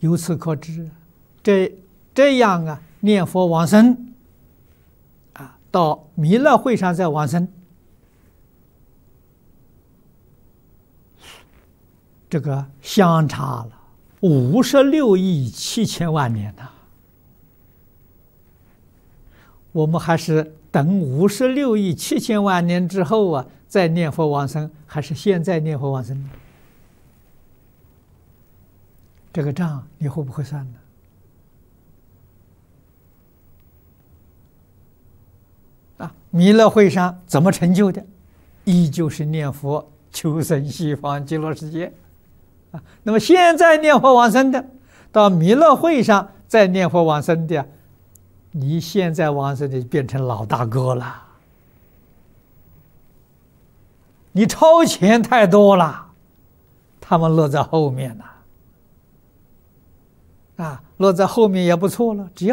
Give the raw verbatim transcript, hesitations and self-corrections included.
由此可知，这这样啊，念佛往生啊，到弥勒会上再往生，这个相差了五十六亿七千万年呐！我们还是等五十六亿七千万年之后啊，再念佛往生，还是现在念佛往生呢？这个账你会不会算呢？啊，弥勒会上怎么成就的？依旧是念佛求生西方极乐世界啊。那么现在念佛往生的，到弥勒会上再念佛往生的，你现在往生的变成老大哥了，你超前太多了，他们落在后面了。啊，落在后面也不错了，只要